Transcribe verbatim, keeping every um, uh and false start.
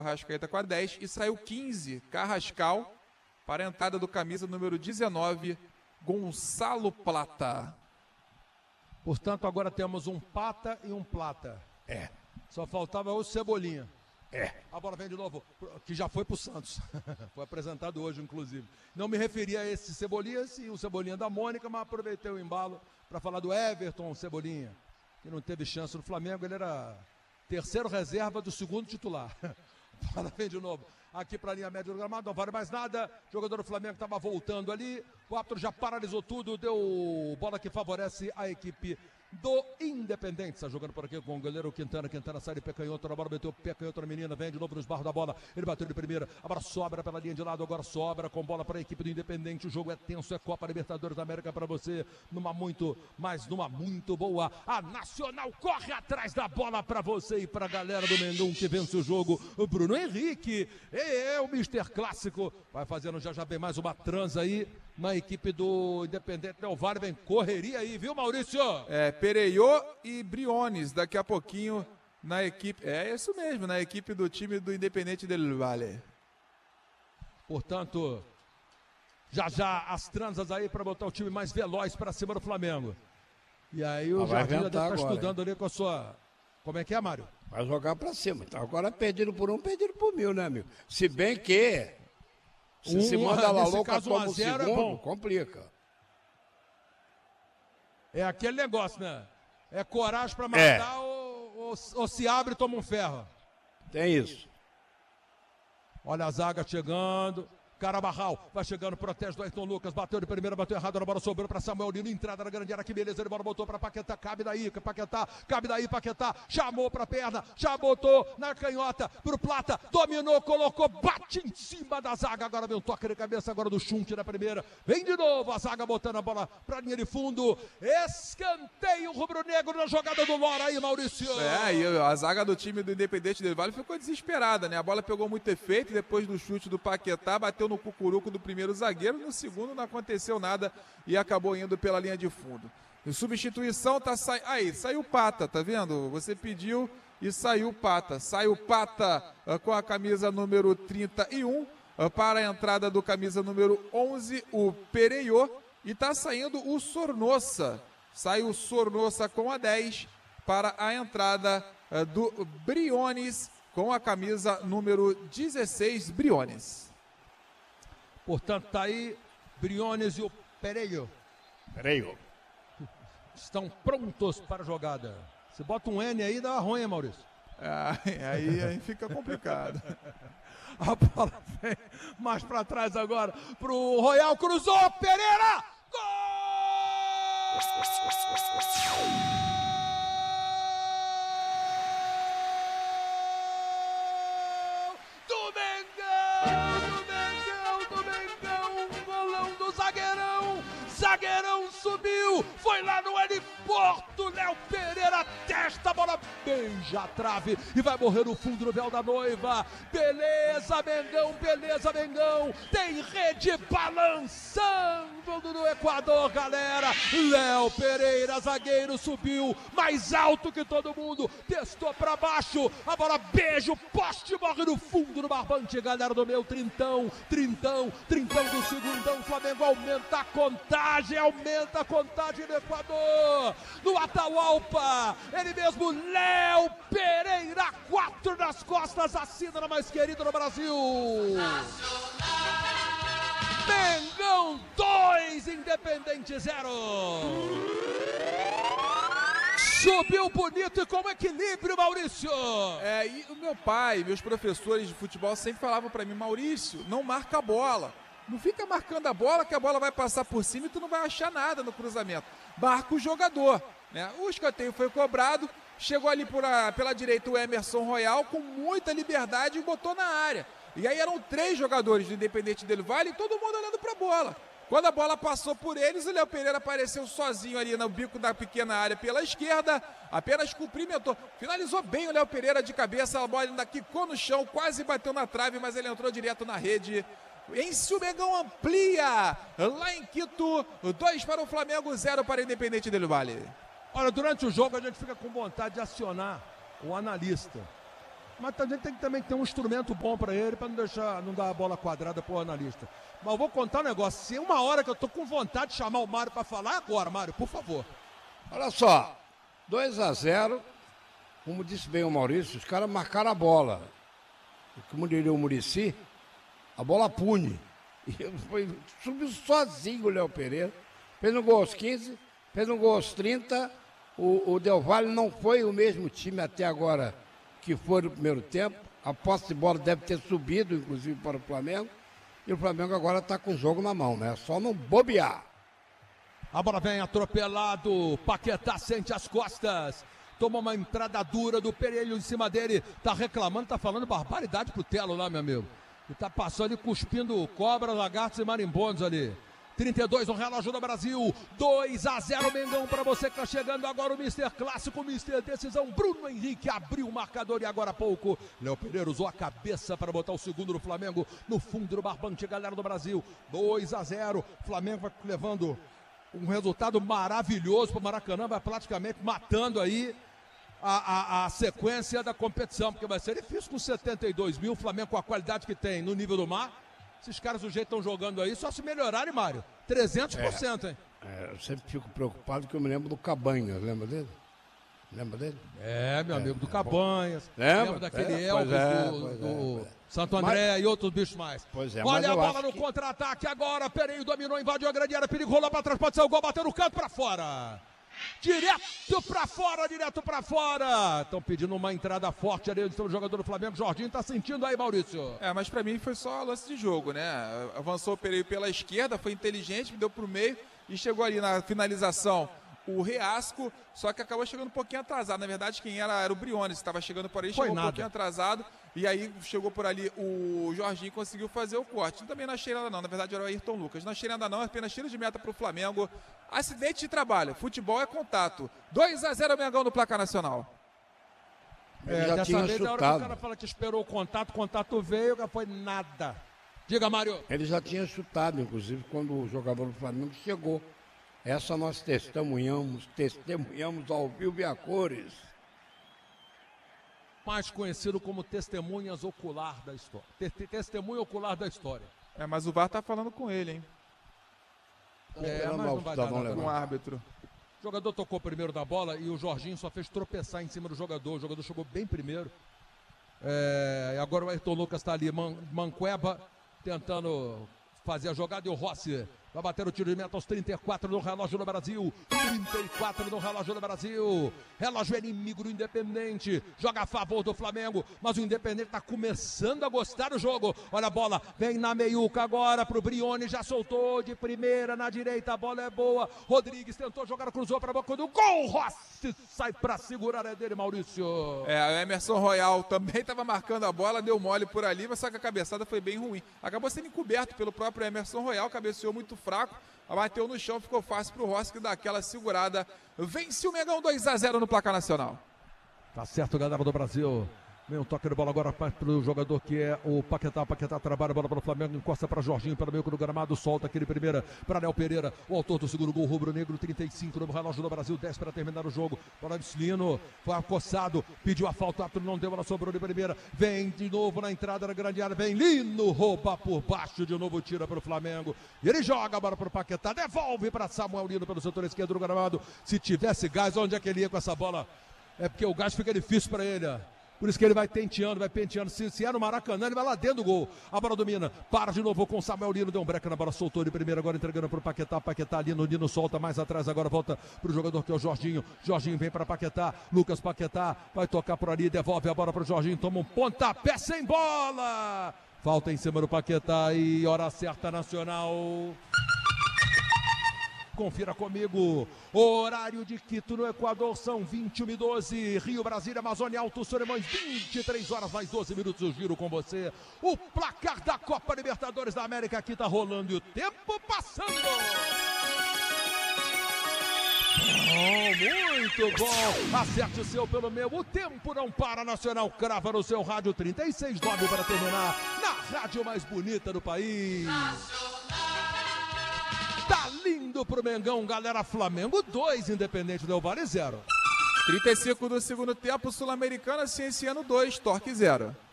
Arrascaeta com a dez e saiu quinze, Carrascal, para a entrada do camisa número dezenove, Gonçalo Plata. Portanto, agora temos um Pata e um Plata. É. Só faltava o Cebolinha. É. A bola vem de novo, que já foi pro Santos. Foi apresentado hoje, inclusive. Não me referi a esse Cebolinha, sim, o Cebolinha da Mônica, mas aproveitei o embalo para falar do Everton Cebolinha, que não teve chance no Flamengo. Ele era terceiro reserva do segundo titular. A bola vem de novo aqui para a linha média do gramado, não vale mais nada. O jogador do Flamengo estava voltando ali. O árbitro já paralisou tudo, deu bola que favorece a equipe do Independente. Está jogando por aqui com o goleiro Quintana. Quintana sai de pé canhoto na bola, meteu pé canhoto na menina, vem de novo nos barros da bola. Ele bateu de primeira, agora sobra pela linha de lado, agora sobra com bola para a equipe do Independente. O jogo é tenso, é Copa Libertadores da América para você, numa muito, mas numa muito boa. A Nacional corre atrás da bola para você e para a galera do Mengão que vence o jogo. O Bruno Henrique, é, é o mister Clássico, vai fazendo já já bem mais uma transa aí na equipe do Independente Del Valle. Vem correria aí, viu, Maurício? É, Pereiô e Briones, daqui a pouquinho na equipe, é isso mesmo, na equipe do time do Independente Del Valle. Portanto, já já as transas aí para botar o time mais veloz para cima do Flamengo. E aí o Jardim deve estar estudando ali com a sua... Como é que é, Mário? Vai jogar para cima. Então agora perdido por um, perdido por mil, né, amigo? Se bem que se um, se manda lá louca, toma o segundo, é bom. Complica. É aquele negócio, né? É coragem pra matar é. ou, ou, ou se abre e toma um ferro. Tem isso. Olha a zaga chegando. Carabarral vai chegando, protege do Ayrton Lucas, bateu de primeira, bateu errado, a bola sobrou para Samuel Lino, entrada na grande área, que beleza, ele bola botou para Paquetá, cabe daí, Paquetá, cabe daí, Paquetá, chamou para perna, já botou na canhota, pro Plata, dominou, colocou, bate em cima da zaga, agora vem um toque de cabeça agora do Chunte na primeira, vem de novo a zaga botando a bola para linha de fundo, escanteio rubro-negro na jogada do Lora aí, Maurício. É, e a zaga do time do Independente Del Valle ficou desesperada, né, a bola pegou muito efeito, depois do chute do Paquetá, bateu no cucuruco do primeiro zagueiro, no segundo não aconteceu nada e acabou indo pela linha de fundo. Em substituição tá saindo, aí, saiu o Pata, tá vendo? Você pediu e saiu o Pata. Saiu o Pata uh, com a camisa número trinta e um, uh, para a entrada do camisa número onze, o Pereiô, e tá saindo o Sornossa. Sai o Sornossa com a dez para a entrada uh, do Briones com a camisa número dezesseis, Briones. Portanto, tá aí Briones e o Pereiô. Pereiô. Estão prontos para a jogada. Se bota um N aí, dá ruim, Maurício. Ah, aí, aí fica complicado. A bola vem mais para trás agora pro Royal, cruzou, Pereira! Gol! Do Mengão! Zagueirão, zagueirão subiu, foi lá no heliporto, Léo Pereira testa, a bola beija a trave e vai morrer no fundo do véu da noiva. Beleza, Mengão, beleza, Mengão, tem rede balançando no Equador, galera. Léo Pereira, zagueiro, subiu mais alto que todo mundo, testou pra baixo, a bola beija o poste, morre no fundo do barbante, galera do meu trintão, trintão, trintão do segundão, Flamengo aumenta a contagem, aumenta a contagem no Equador, no Atahualpa, ele mesmo, Léo Pereira, quatro nas costas, a cidadã mais querida no Brasil. Mengão dois, Independente zero. Subiu bonito e com equilíbrio, Maurício. É, e o meu pai, meus professores de futebol sempre falavam pra mim, Maurício, não marca a bola. Não fica marcando a bola, que a bola vai passar por cima e tu não vai achar nada no cruzamento. Marca o jogador, né? O escanteio foi cobrado, chegou ali por a, pela direita o Emerson Royal com muita liberdade e botou na área. E aí eram três jogadores do Independente Del Valle e todo mundo olhando pra bola. Quando a bola passou por eles, o Léo Pereira apareceu sozinho ali no bico da pequena área pela esquerda, apenas cumprimentou. Finalizou bem o Léo Pereira de cabeça, a bola ainda quicou no chão, quase bateu na trave, mas ele entrou direto na rede. Em si o Mengão amplia, lá em Quito, dois para o Flamengo, zero para o Independente Del Valle. Olha, durante o jogo a gente fica com vontade de acionar o analista. Mas a gente tem que também ter um instrumento bom para ele, para não deixar, não dar a bola quadrada pro analista. Mas eu vou contar um negócio. Se é uma hora que eu tô com vontade de chamar o Mário para falar, agora, Mário, por favor. Olha só, dois a zero, como disse bem o Maurício, os caras marcaram a bola. Como diria o Muricy, a bola pune. E foi, subiu sozinho o Léo Pereira. Fez um gol aos quinze, fez um gol aos trinta. O, o Del Valle não foi o mesmo time até agora que foi no primeiro tempo. A posse de bola deve ter subido, inclusive, para o Flamengo. E o Flamengo agora está com o jogo na mão, né? Só não bobear. A bola vem atropelado, Paquetá sente as costas, toma uma entrada dura do Perelho em cima dele, tá reclamando, tá falando barbaridade pro Telo lá, meu amigo. E tá passando ali, cuspindo cobras, lagartos e marimbondos ali. trinta e dois no relógio do Brasil, dois a zero Mengão para você que tá chegando agora o mister Clássico, mister Decisão, Bruno Henrique abriu o marcador e agora há pouco, Léo Pereira usou a cabeça para botar o segundo no Flamengo, no fundo do barbante, galera do Brasil, dois a zero, Flamengo vai levando um resultado maravilhoso para o Maracanã, vai praticamente matando aí a, a, a sequência da competição, porque vai ser difícil com setenta e dois mil, o Flamengo com a qualidade que tem no nível do mar. Esses caras do jeito estão jogando aí, só se melhorarem, Mário. trezentos por cento, hein? É, eu sempre fico preocupado que eu me lembro do Cabanhas, lembra dele? Lembra dele? É, meu é, amigo, do é, Cabanhas. Lembra? Lembra daquele é, Elvis é, do, é, do é. Santo André Mas, e outros bichos mais. Pois é, olha a bola no que... contra-ataque agora. Pereira dominou, invadiu a grande área, perigo, rolou pra trás, pode ser o gol, bateu no canto pra fora. Direto pra fora, direto pra fora. Estão pedindo uma entrada forte ali do jogador do Flamengo. Jorginho tá sentindo aí, Maurício. É, mas pra mim foi só lance de jogo, né? Avançou o Pereira pela esquerda, foi inteligente, deu pro meio e chegou ali na finalização o Reasco, só que acabou chegando um pouquinho atrasado. Na verdade, quem era era o Briones, estava chegando por aí, foi chegou nada. um pouquinho atrasado. E aí chegou por ali o Jorginho conseguiu fazer o corte. Também não achei nada não, na verdade era o Ayrton Lucas. Não achei nada não, apenas tiro de meta para o Flamengo. Acidente de trabalho, futebol é contato. dois a zero Mengão no placar nacional. Ele É, já dessa tinha vez, chutado. na hora que o cara fala que esperou o contato, o contato veio, não foi nada. Diga, Mário. Ele já tinha chutado, inclusive, quando o jogador do Flamengo chegou. Essa nós testemunhamos, testemunhamos ao vivo e a cores. Mais conhecido como testemunhas ocular da história. Testemunha ocular da história. É, mas o V A R tá falando com ele, hein? É, mas não vai dar nada com o árbitro. O jogador tocou primeiro na bola e o Jorginho só fez tropeçar em cima do jogador. O jogador chegou bem primeiro. É, agora o Ayrton Lucas está ali, man, Manqueba, tentando fazer a jogada e o Rossi vai bater o tiro de meta aos trinta e quatro no relógio do Brasil. trinta e quatro no relógio do Brasil. Relógio é inimigo do Independente. Joga a favor do Flamengo, mas o Independente está começando a gostar do jogo. Olha a bola, vem na meiuca agora pro Brioni, já soltou de primeira na direita, a bola é boa. Rodrigues tentou jogar, cruzou para a boca do gol. Rossi sai para segurar, é dele, Maurício. É, o Emerson Royal também estava marcando a bola, deu mole por ali, mas só que a cabeçada foi bem ruim. Acabou sendo encoberto pelo próprio Emerson Royal, cabeceou muito fraco, bateu no chão, ficou fácil pro Rossi que dá aquela segurada. Vence o Mengão dois a zero no placar nacional. Tá certo, galera do Brasil. Vem um toque de bola agora para o jogador que é o Paquetá. Paquetá trabalha a bola para o Flamengo, encosta para Jorginho pelo meio do gramado, solta aquele primeira para Léo Pereira, o autor do segundo gol rubro-negro, trinta e cinco no relógio do Brasil, dez para terminar o jogo. Bola de Cilino, foi acossado, pediu a falta, não deu, ela sobrou de primeira. Vem de novo na entrada da grande área, vem Lino, rouba por baixo, de novo tira para o Flamengo. E ele joga a bola para o Paquetá, devolve para Samuel Lino pelo setor esquerdo do gramado. Se tivesse gás, onde é que ele ia com essa bola? É porque o gás fica difícil para ele. Por isso que ele vai tenteando, vai penteando. Se, se é no Maracanã, ele vai lá dentro do gol. A bola domina. Para de novo com o Samuel Lino. Deu um breca na bola, soltou de primeira. Agora entregando para o Paquetá. Paquetá, Lino, Lino solta mais atrás. Agora volta para o jogador que é o Jorginho. Jorginho vem para Paquetá. Lucas Paquetá vai tocar por ali. Devolve a bola para o Jorginho. Toma um pontapé sem bola. Falta em cima do Paquetá e hora certa nacional. Confira comigo, horário de Quito no Equador, são vinte e uma e doze, Rio, Brasília, Amazônia, Alto Solimões, vinte e três horas, mais doze minutos, eu giro com você. O placar da Copa Libertadores da América aqui tá rolando e o tempo passando. Oh, muito bom, acerte o seu pelo meu, o tempo não para, Nacional crava no seu rádio, trinta e seis nove para terminar, na rádio mais bonita do país. Tá lindo pro Mengão, galera. Flamengo dois, Independente Del Valle zero. trinta e cinco do segundo tempo, Sul-Americana, Cienciano dois, Torque zero.